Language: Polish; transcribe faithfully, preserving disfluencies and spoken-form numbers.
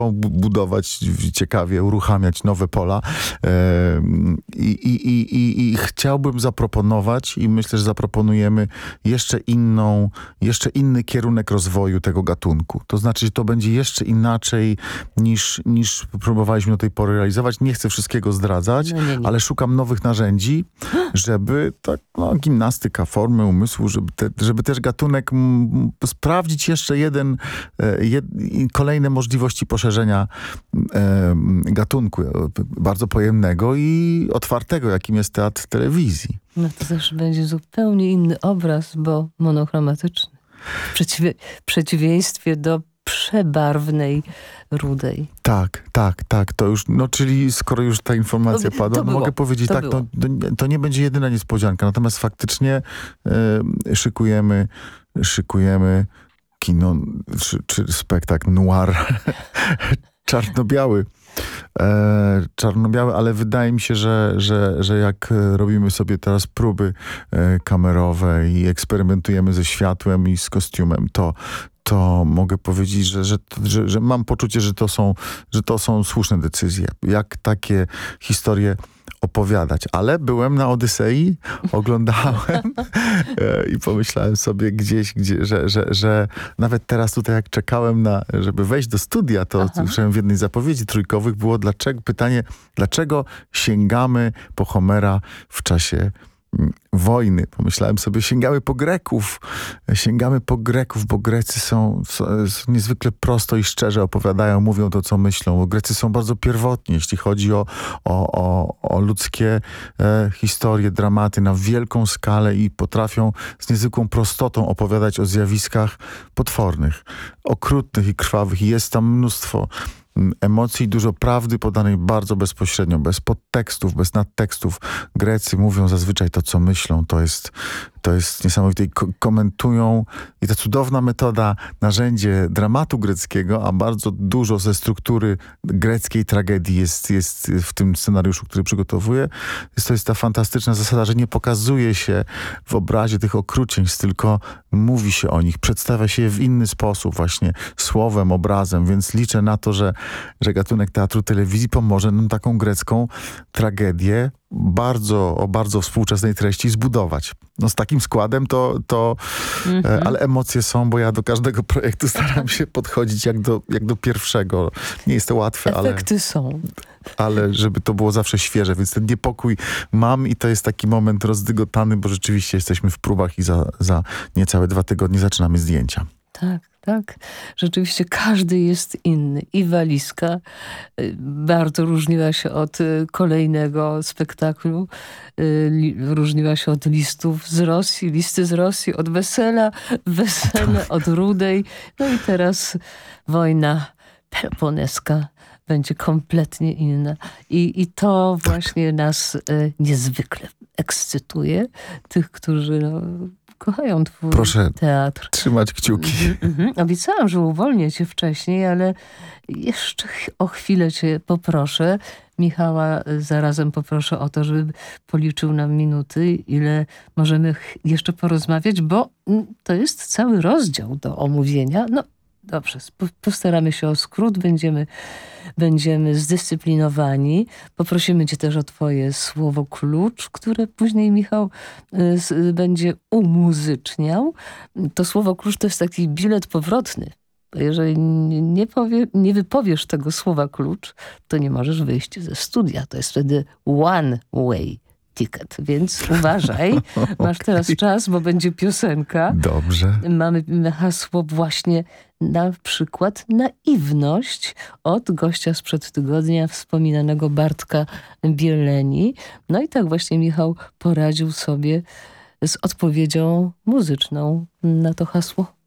bu- budować ciekawie, uruchamiać nowe pola. E, i, i, i, i, I chciałbym zaproponować i myślę, że zaproponujemy jeszcze inną, jeszcze inny kierunek rozwoju tego gatunku. To znaczy, że to będzie jeszcze inaczej niż, niż próbowaliśmy do tej pory realizować. Nie chcę wszystkiego zdradzać, No nie, nie. ale szukam nowych narzędzi, żeby tak, no, gimnastyka formy umysłu, żeby, te, żeby też gatunek m, sprawdzić jeszcze jeden, e, jed, i kolejne możliwości poszerzenia e, gatunku, e, bardzo pojemnego i otwartego, jakim jest teatr telewizji. No to też będzie zupełnie inny obraz, bo monochromatyczny. W przeciwie, przeciwieństwie do przebarwnej rudej. Tak, tak, tak. To już, no czyli skoro już ta informacja To padła, było, mogę powiedzieć to tak, to, to, nie- to nie będzie jedyna niespodzianka. Natomiast faktycznie e, szykujemy, szykujemy kino, czy, czy spektakl noir czarno-biały. E, czarno-biały, ale wydaje mi się, że, że, że jak e, robimy sobie teraz próby e, kamerowe i eksperymentujemy ze światłem i z kostiumem, to to mogę powiedzieć, że, że, że, że mam poczucie, że to są, że to są słuszne decyzje. Jak takie historie opowiadać. Ale byłem na Odysei, oglądałem e, i pomyślałem sobie gdzieś, gdzie, że, że, że nawet teraz tutaj jak czekałem na, żeby wejść do studia, to Aha. słyszałem w jednej zapowiedzi trójkowych było dlaczego, pytanie, dlaczego sięgamy po Homera w czasie mm, wojny. Pomyślałem sobie, sięgamy po Greków. Sięgamy po Greków, bo Grecy są, są, są niezwykle prosto i szczerze opowiadają, mówią to, co myślą. Bo Grecy są bardzo pierwotni, jeśli chodzi o, o, o, o ludzkie e, historie, dramaty na wielką skalę i potrafią z niezwykłą prostotą opowiadać o zjawiskach potwornych, okrutnych i krwawych. I jest tam mnóstwo emocji, dużo prawdy podanej bardzo bezpośrednio, bez podtekstów, bez nadtekstów. Grecy mówią zazwyczaj to, co myślą. To jest, to jest niesamowite. I ko- komentują. I ta cudowna metoda, narzędzie dramatu greckiego, a bardzo dużo ze struktury greckiej tragedii jest, jest w tym scenariuszu, który przygotowuję. Jest, to jest ta fantastyczna zasada, że nie pokazuje się w obrazie tych okrucieństw, tylko mówi się o nich, przedstawia się je w inny sposób, właśnie słowem, obrazem, więc liczę na to, że, że gatunek teatru telewizji pomoże nam taką grecką tragedię bardzo, o bardzo współczesnej treści zbudować. No z takim składem to, to Mhm. e, ale emocje są, bo ja do każdego projektu staram się podchodzić jak do, jak do pierwszego. Nie jest to łatwe, ale, Efekty są. ale żeby to było zawsze świeże, więc ten niepokój mam i to jest taki moment rozdygotany, bo rzeczywiście jesteśmy w próbach i za, za niecałe dwa tygodnie zaczynamy zdjęcia. Tak, tak. Rzeczywiście każdy jest inny. I walizka y, bardzo różniła się od y, kolejnego spektaklu. Y, li, różniła się od listów z Rosji, listy z Rosji, od wesela, wesele od Rudej. No i teraz wojna peloponeska będzie kompletnie inna. I, i to właśnie nas y, niezwykle ekscytuje. Tych, którzy no, kochają twój Proszę teatr. trzymać kciuki. Mhm. Obiecałam, że uwolnię cię wcześniej, ale jeszcze ch- o chwilę cię poproszę. Michała y, zarazem poproszę o to, żeby policzył nam minuty, ile możemy ch- jeszcze porozmawiać, bo mm, to jest cały rozdział do omówienia. No dobrze, sp- postaramy się o skrót, będziemy, będziemy zdyscyplinowani. Poprosimy cię też o twoje słowo klucz, które później Michał y, s- y, będzie umuzyczniał. To słowo klucz to jest taki bilet powrotny. Jeżeli nie, nie, powie, nie wypowiesz tego słowa klucz, to nie możesz wyjść ze studia. To jest wtedy one way ticket, więc uważaj. Masz teraz czas, bo będzie piosenka. Dobrze. Mamy hasło właśnie na przykład naiwność od gościa sprzed tygodnia, wspominanego Bartka Bieleni. No i tak właśnie Michał poradził sobie z odpowiedzią muzyczną na to hasło.